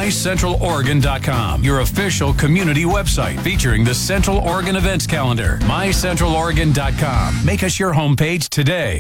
mycentraloregon.com, your official community website featuring the Central Oregon events calendar. mycentraloregon.com. Make us your homepage today.